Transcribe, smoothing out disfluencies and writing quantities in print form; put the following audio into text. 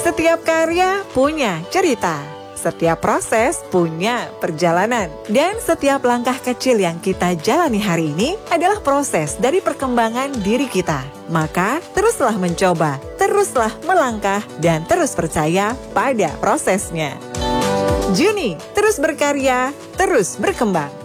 Setiap karya punya cerita. Setiap proses punya perjalanan. Dan setiap langkah kecil yang kita jalani hari ini adalah proses dari perkembangan diri kita. Maka teruslah mencoba, teruslah melangkah, dan terus percaya pada prosesnya. Juni, terus berkarya, terus berkembang.